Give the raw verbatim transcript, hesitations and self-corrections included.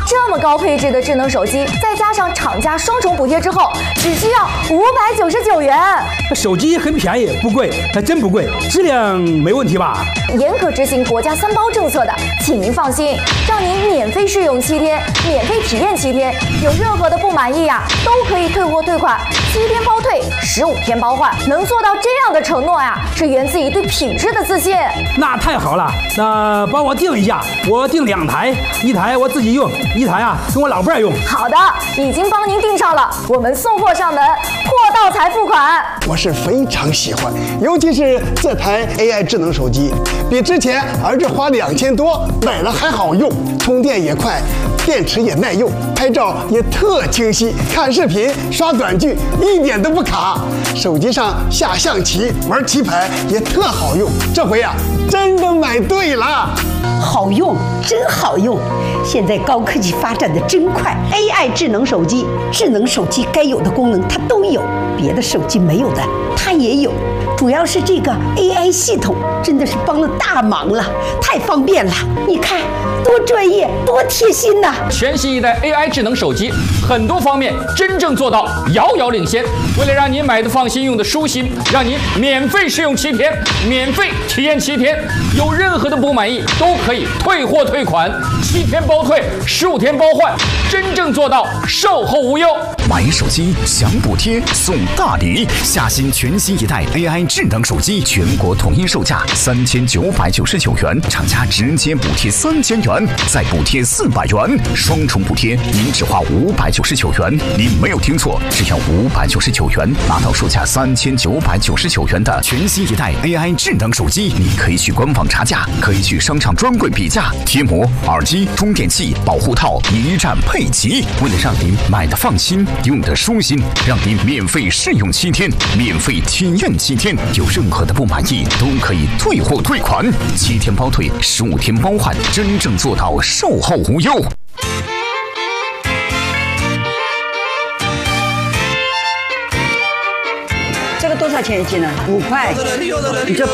这么高配置的智能手机，再加上厂家双重补贴之后，只需要五百九十九元。 手机很便宜，不贵，还真不贵，质量没问题吧？ 严格执行国家三包政策的，请您放心，让您免费试用七天，免费体验七天，有任何的不满意呀、啊，都可以退货退款，七天包退，十五天包换。能做到这样的承诺呀，是源自于对品质的自信。 那太好了，那帮我订一下，我订两台，一台我自己用，一台啊跟我老伴儿用。 好的，已经帮您订上了，我们送货上门，货到才付款。 我是非常喜欢，尤其是这台 A I 智能手机，比之前儿子花两千多买了还好用，充电也快，电池也耐用，拍照也特清晰，看视频刷短剧一点都不卡，手机上下象棋玩棋牌也特好用。这回啊，真的买对了， 好用，真好用！现在高科技发展的真快 ，A I 智能手机，智能手机该有的功能它都有，别的手机没有的它也有。主要是这个 A I 系统真的是帮了大忙了，太方便了！你看多专业，多贴心呐！ 全新一代 A I 智能手机，很多方面真正做到遥遥领先。为了让您买的放心，用的舒心，让您免费试用七天，免费体验七天，有任何的不满意都可以退货退款，七天包退，十五天包换，真正做到售后无忧。 买手机享补贴送大礼，夏新全新一代 A I 智能手机，全国统一售价三千九百九十九元，厂家直接补贴三千元，再补贴四百元，双重补贴，您只花五百九十九元。您没有听错，只要五百九十九元，拿到售价三千九百九十九元的全新一代 A I 智能手机。你可以去官网查价，可以去商场专柜比价，贴膜、耳机、充电器、保护套一站配齐。为了让您买的放心，用的舒心，让您免费试用七天，免费体验七天，有任何的不满意都可以退货退款，七天包退，十五天包换，真正做到售后无忧。 这个多少钱一斤呢？五块。你这